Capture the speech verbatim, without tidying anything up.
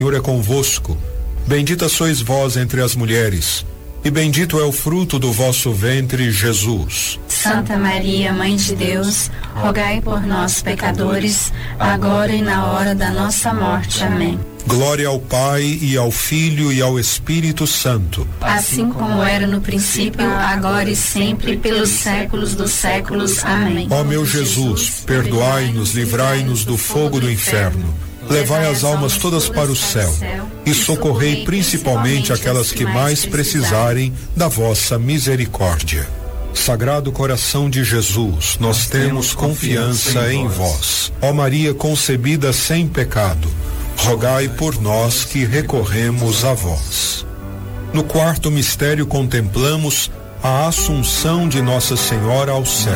Senhor é convosco. Bendita sois vós entre as mulheres, e bendito é o fruto do vosso ventre, Jesus. Santa Maria, Mãe de Deus, rogai por nós, pecadores, agora e na hora da nossa morte. Amém. Glória ao Pai, e ao Filho, e ao Espírito Santo. Assim como era no princípio, agora e sempre, pelos séculos dos séculos. Amém. Ó meu Jesus, perdoai-nos, livrai-nos do fogo do inferno. Levai as almas todas para o céu e socorrei principalmente aquelas que mais precisarem da vossa misericórdia. Sagrado coração de Jesus, nós temos confiança em vós. Ó Maria concebida sem pecado, rogai por nós que recorremos a vós. No quarto mistério contemplamos a Assunção de Nossa Senhora ao céu.